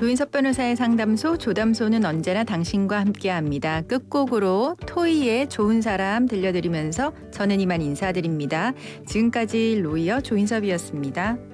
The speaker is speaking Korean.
조인섭 변호사의 상담소 조담소는 언제나 당신과 함께합니다. 끝곡으로 토이의 좋은 사람 들려드리면서 저는 이만 인사드립니다. 지금까지 로이어 조인섭이었습니다.